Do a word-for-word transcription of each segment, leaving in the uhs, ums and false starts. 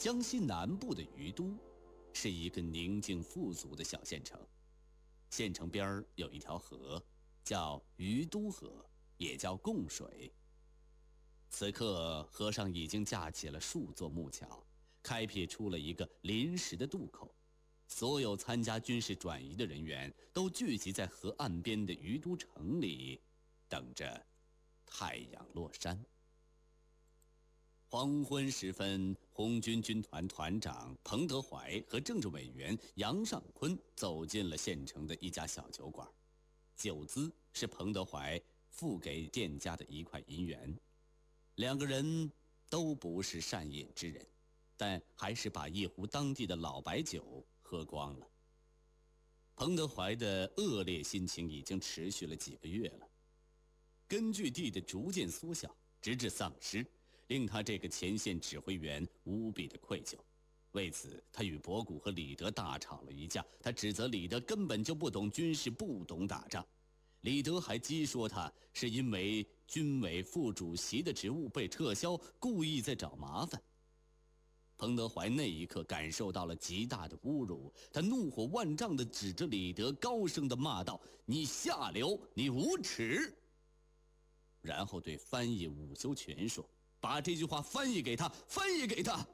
江西南部的于都是一个宁静富足的小县城，县城边儿有一条河，叫于都河，也叫贡水。此刻河上已经架起了数座木桥，开辟出了一个临时的渡口，所有参加军事转移的人员都聚集在河岸边的于都城里，等着太阳落山。黄昏时分，红军军团团长彭德怀和政治委员杨尚昆走进了县城的一家小酒馆，酒资是彭德怀付给店家的一块银元。两个人都不是善饮之人，但还是把一壶当地的老白酒喝光了。彭德怀的恶劣心情已经持续了几个月了，根据地的逐渐缩小，直至丧失，令他这个前线指挥员无比的愧疚。为此，他与博古和李德大吵了一架。他指责李德根本就不懂军事，不懂打仗。李德还讥说他是因为军委副主席的职务被撤销，故意在找麻烦。彭德怀那一刻感受到了极大的侮辱，他怒火万丈地指着李德，高声地骂道：“你下流，你无耻！”然后对翻译伍修权说：“把这句话翻译给他，翻译给他。”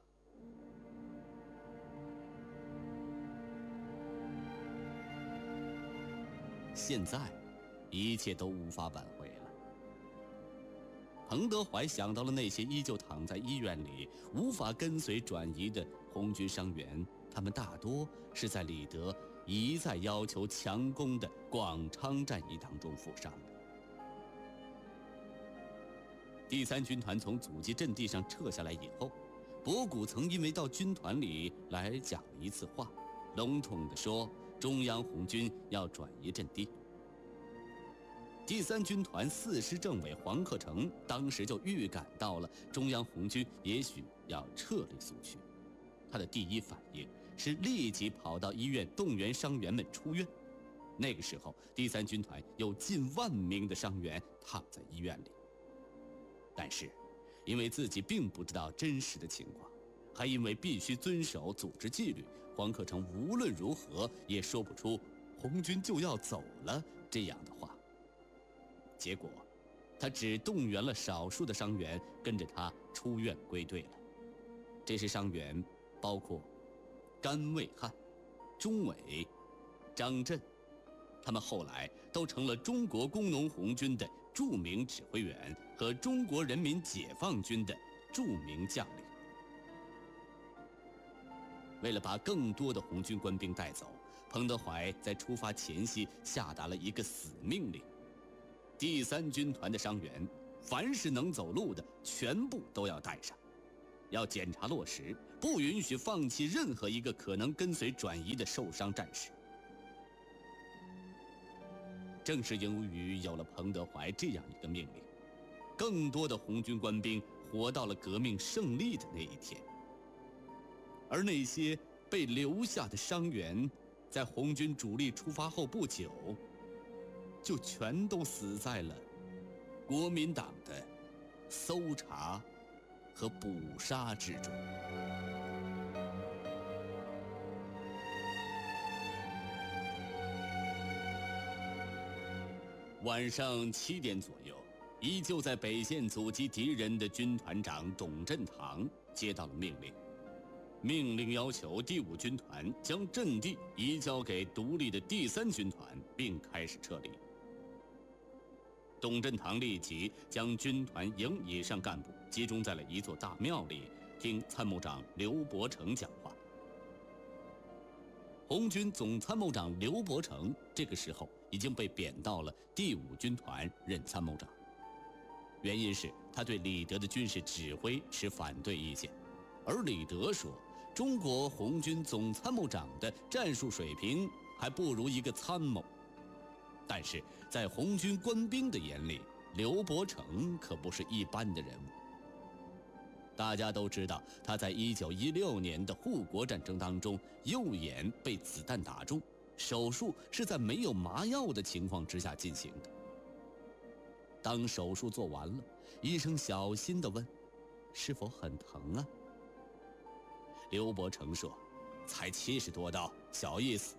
现在一切都无法挽回了。彭德怀想到了那些依旧躺在医院里无法跟随转移的红军伤员，他们大多是在李德一再要求强攻的广昌战役当中负伤的。第三军团从阻击阵地上撤下来以后，博古曾因为到军团里来讲了一次话，笼统地说中央红军要转移阵地。第三军团四师政委黄克诚当时就预感到了中央红军也许要撤离苏区，他的第一反应是立即跑到医院动员伤员们出院。那个时候第三军团有近万名的伤员躺在医院里，但是因为自己并不知道真实的情况，还因为必须遵守组织纪律，黄克诚无论如何也说不出红军就要走了这样的话。结果他只动员了少数的伤员跟着他出院归队了。这些伤员包括甘卫汉、钟伟、张震，他们后来都成了中国工农红军的著名指挥员和中国人民解放军的著名将领。为了把更多的红军官兵带走，彭德怀在出发前夕下达了一个死命令：第三军团的伤员，凡是能走路的，全部都要带上，要检查落实，不允许放弃任何一个可能跟随转移的受伤战士。正是由于有了彭德怀这样一个命令，更多的红军官兵活到了革命胜利的那一天。而那些被留下的伤员，在红军主力出发后不久，就全都死在了国民党的搜查和捕杀之中。晚上七点左右，依旧在北线阻击敌人的军团长董振堂接到了命令，命令要求第五军团将阵地移交给独立的第三军团，并开始撤离。董振堂立即将军团营以上干部集中在了一座大庙里，听参谋长刘伯承讲话。红军总参谋长刘伯承这个时候已经被贬到了第五军团任参谋长，原因是他对李德的军事指挥持反对意见，而李德说中国红军总参谋长的战术水平还不如一个参谋。但是在红军官兵的眼里，刘伯承可不是一般的人物。大家都知道，他在一九一六年的护国战争当中，右眼被子弹打中，手术是在没有麻药的情况之下进行的。当手术做完了，医生小心地问：“是否很疼啊？” 刘伯承说：“才七十多刀，小意思。”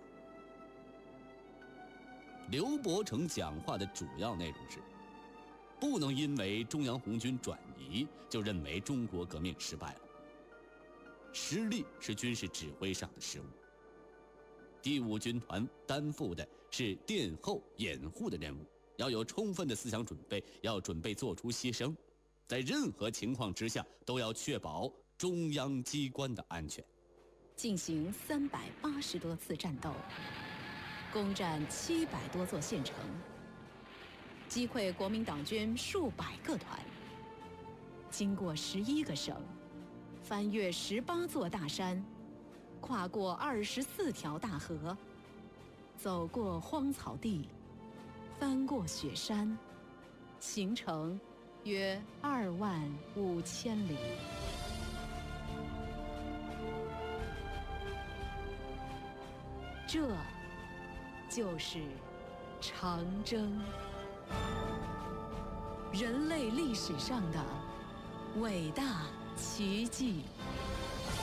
刘伯承讲话的主要内容是：不能因为中央红军转移就认为中国革命失败了。失利是军事指挥上的失误。第五军团担负的是殿后掩护的任务，要有充分的思想准备，要准备做出牺牲，在任何情况之下都要确保中央机关的安全。 进行三百八十多次战斗，攻占七百多座县城，击溃国民党军数百个团，经过十一个省，翻越十八座大山，跨过二十四条大河，走过荒草地，翻过雪山，行程约二万五千里。这就是长征，人类历史上的伟大奇迹。